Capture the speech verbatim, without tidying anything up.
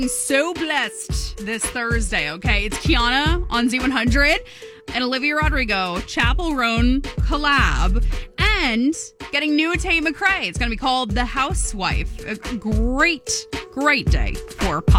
So blessed this Thursday, okay? It's Kiana on Z one hundred and Olivia Rodrigo, Chapel Roan collab, and getting new Tay McRae. It's going to be called The Housewife. A great, great day for pop.